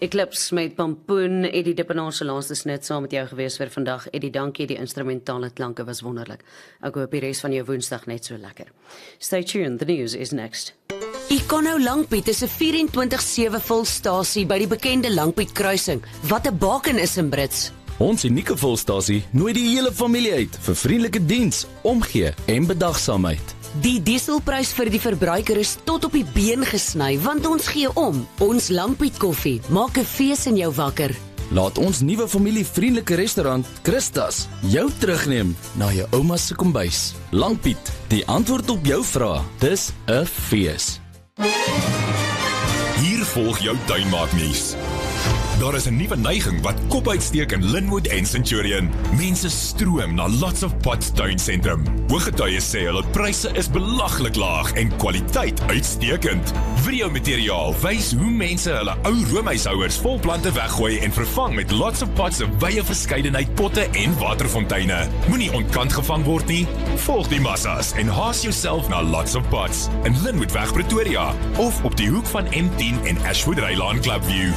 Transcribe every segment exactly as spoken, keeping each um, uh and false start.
Eclipse met Pampoen, Eddie Dippenaar se laaste snit saam met jou gewees vir vandag. Eddie, dankie, die instrumentale klanke was wonderlik. Ek hoop die res van jou Woensdag net so lekker. Stay tuned, the news is next. Econo Langpiet is 'n vyf en twintig sewe volstasie by die bekende Langpiet kruising. Wat 'n baken is in Brits. Ons unieke volstasie nooi die hele familie uit vir vriendelike diens, omgee en bedagsaamheid. Die dieselprys vir die verbruiker is tot op die been gesny, want ons gee om. Ons Langpiet koffie maak 'n fees in jou wakker. Laat ons nuwe familievriendelike restaurant, Christas, jou terugneem na jou ouma se kombuis. Langpiet, die antwoord op jou vrae. Dis 'n fees. Hier volg jou tuinmaaknuus. Daar is 'n nuwe neiging wat kop uitsteek in Linwood en Centurion. Mense stroom na Lots of Pots tuinsentrum. Ooggetuies sê hulle pryse is belaglik laag en kwaliteit uitstekend. Videomateriaal wys hoe mense hulle ou roomhuishouers vol plante weggooi en vervang met Lots of Pots se wye verskeidenheid potte en waterfonteine. Moenie ontkant gevang word nie. Volg die massas en haas jouself na Lots of Pots in Linwoodweg Pretoria of op die hoek van M tien en Ashwood Rylaan Clubview.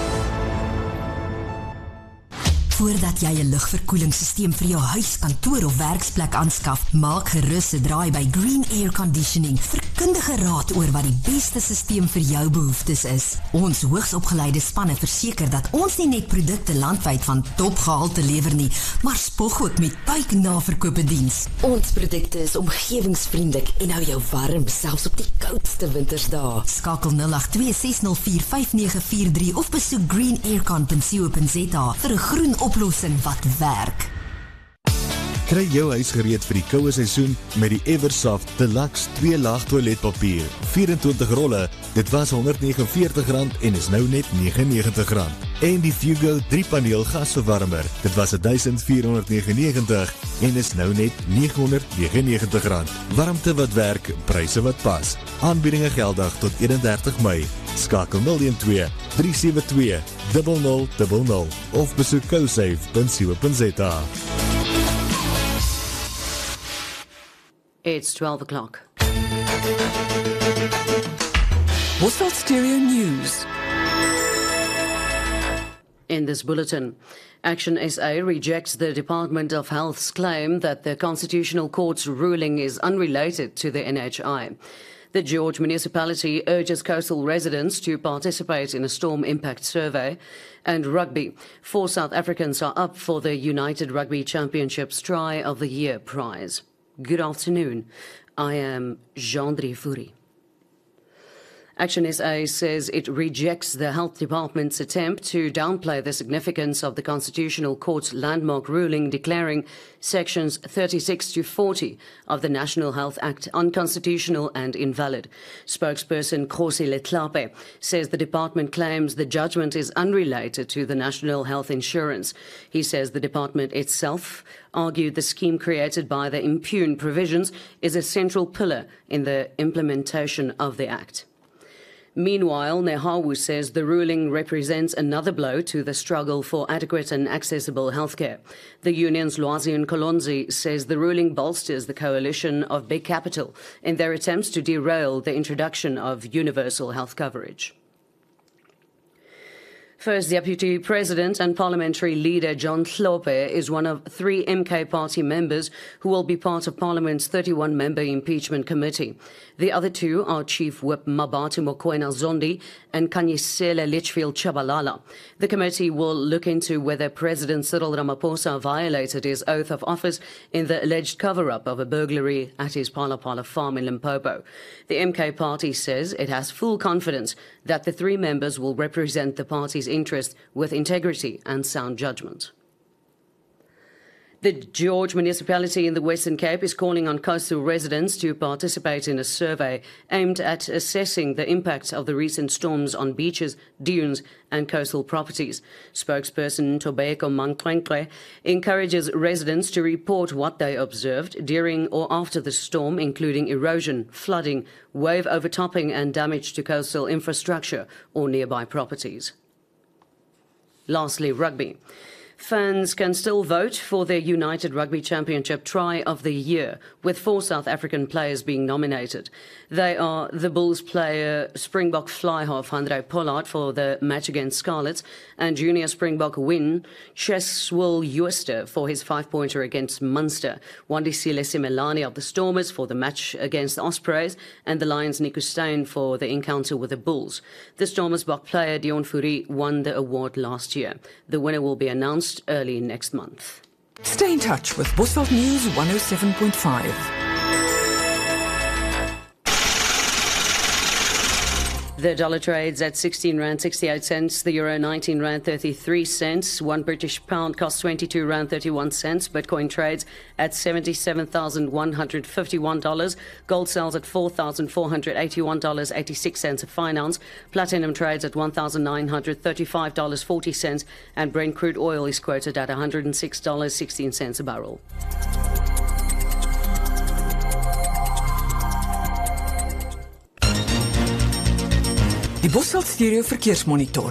Voordat jy 'n lugverkoelingsstelsel vir jou huis, kantoor of werksplek aanskaf, maak gerus 'n draai by Green Air Conditioning vir kundige raad oor wat die beste stelsel vir jou behoeftes is. Ons hoogsopgeleide spanne verseker dat ons nie net produkte landwyd van topgehalte lewer nie, maar spog ook met buiknaverkope diens. Ons produkte is omgewingsvriendelik en hou jou warm selfs op die koudste wintersdae. Skakel nul agt twee ses nul vier vyf nege vier drie of besoek green air con punt co punt za vir 'n groen oplossing wat werk. Kry jou huis gereed vir die koue seisoen met die Eversoft Deluxe twee laag toiletpapier, vyf-en-twintig rolle. Dit was honderd vyf en negentig rand en is nou net negentig en negentig rand. En die Fugo drie paneel gasverwarmer. Dit was duisend vier honderd negenennegentig en is nou net negenhonderd negenennegentig rand. Warmte wat werk, pryse wat pas. Aanbiedinge geldig tot eenendertig Mei. Skakel nul een twee drie sewe twee nul nul nul nul of besoek cosafe punt co punt za. It's twelve o'clock. Bosveld Stereo News. In this bulletin, Action S A rejects the Department of Health's claim that the Constitutional Court's ruling is unrelated to the N H I. The George municipality urges coastal residents to participate in a storm impact survey. And rugby. Four South Africans are up for the United Rugby Championships Try of the Year prize. Good afternoon. I am Jean-Drie Fourie. Action S A says it rejects the Health Department's attempt to downplay the significance of the Constitutional Court's landmark ruling declaring sections thirty-six to forty of the National Health Act unconstitutional and invalid. Spokesperson Khosi Letlape says the department claims the judgment is unrelated to the National Health Insurance. He says the department itself argued the scheme created by the impugned provisions is a central pillar in the implementation of the Act. Meanwhile, Nehawu says the ruling represents another blow to the struggle for adequate and accessible healthcare. The union's Lwazi Kolonzi says the ruling bolsters the coalition of big capital in their attempts to derail the introduction of universal health coverage. First Deputy President and Parliamentary Leader John Hlophe is one of three M K Party members who will be part of Parliament's thirty-one member impeachment committee. The other two are Chief Whip Mabatu Mokoena Zondi and Kanyisela Litchfield Chabalala. The committee will look into whether President Cyril Ramaphosa violated his oath of office in the alleged cover-up of a burglary at his Pala Pala farm in Limpopo. The M K Party says it has full confidence that the three members will represent the party's interest with integrity and sound judgment. The George municipality in the Western Cape is calling on coastal residents to participate in a survey aimed at assessing the impact of the recent storms on beaches, dunes and coastal properties. Spokesperson Tobeko Mankwenkwe encourages residents to report what they observed during or after the storm, including erosion, flooding, wave overtopping and damage to coastal infrastructure or nearby properties. Lastly, rugby. Fans can still vote for the United Rugby Championship Try of the Year, with four South African players being nominated. They are the Bulls player Springbok fly-half Handré Pollard for the match against Scarlets, and junior Springbok win Cheswil Jooste for his five-pointer against Munster, Wandisile Simelane of the Stormers for the match against the Ospreys, and the Lions Nico Steyn for the encounter with the Bulls. The Stormers Bok player Dion Fourie won the award last year. The winner will be announced early next month. Stay in touch with Bosveld News one oh seven point five. The dollar trades at sixteen rand sixty-eight cents, the euro nineteen rand thirty-three cents, one British pound costs twenty-two rand thirty-one cents, Bitcoin trades at seventy-seven thousand one hundred fifty-one dollars, gold sells at four thousand four hundred eighty-one dollars and eighty-six cents a fine ounce, platinum trades at one thousand nine hundred thirty-five dollars and forty cents, and Brent crude oil is quoted at one hundred six dollars and sixteen cents a barrel. Die Bosveld Stereo Verkeersmonitor.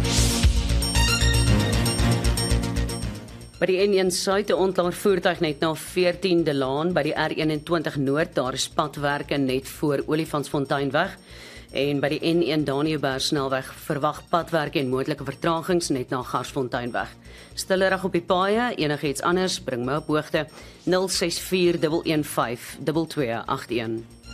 By die N een Suid, 'n ontlaar voertuig net na veertiende Laan by die R eenentwintig Noord, daar is padwerke net voor Olifantsfonteinweg. En by die N een Daniëberg snelweg verwag padwerke en moontlike vertragings net na Garsfonteinweg. Stillerig op die paaie, enigiets anders, bring my op hoogte nul ses vier een een vyf twee twee agt een.